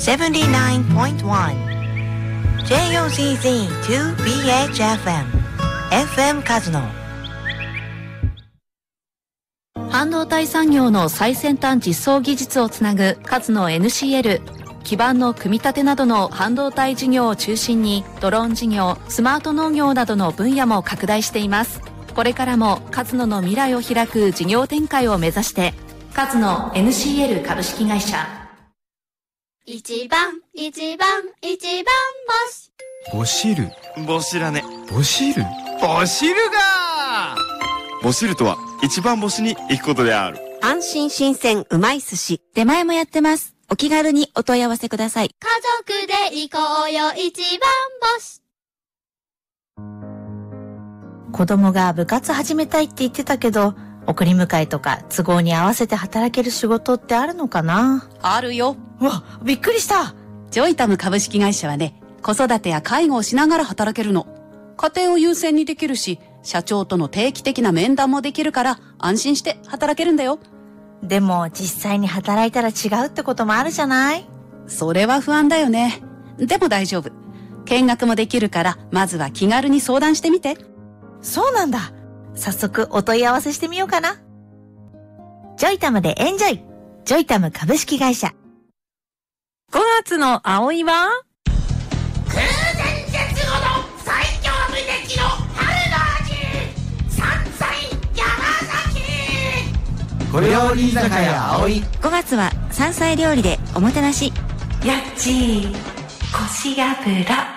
79.1 JOZZ2BHFM FM カズノ。 半導体産業の最先端実装技術をつなぐカズノ NCL。基盤の組み立てなどの半導体事業を中心にドローン事業、スマート農業などの分野も拡大しています。これからもカズノの未来を開く事業展開を目指してカズノ NCL 株式会社。 一番星。 ボシル、 ボシラネ、 ボシル、ボシルがボシルとは一番星に行くことである。 安心新鮮うまい寿司。 出前もやってます。お気軽にお問い合わせください。 家族で行こうよ一番星。 子供が部活始めたいって言ってたけど、送り迎えとか都合に合わせて働ける仕事ってあるのかな？ あるよ。 うわ、びっくりした。 ジョイタム株式会社はね、子育てや介護をしながら働けるの。家庭を優先にできるし、社長との定期的な面談もできるから安心して働けるんだよ。 でも実際に働いたら違うってこともあるじゃない？ それは不安だよね。でも大丈夫。見学もできるからまずは気軽に相談してみて。 そうなんだ。早速お問い合わせしてみようかな。ジョイタムでエンジョイ。ジョイタム株式会社。 5月の葵は空前絶後の最強無敵の春の味、山菜山崎。 小料理居酒屋葵。 5月は山菜料理でおもてなし。 やっちー、腰油。